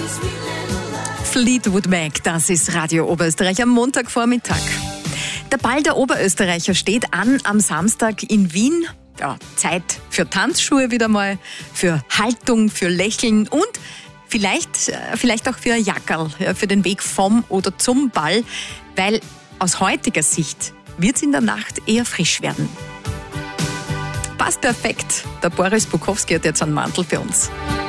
Fleetwood Mac, das ist Radio Oberösterreich am Montagvormittag. Der Ball der Oberösterreicher steht an am Samstag in Wien. Ja, Zeit für Tanzschuhe wieder mal, für Haltung, für Lächeln und vielleicht auch für ein Jackerl, für den Weg vom oder zum Ball, weil aus heutiger Sicht wird es in der Nacht eher frisch werden. Passt perfekt. Der Boris Bukowski hat jetzt einen Mantel für uns.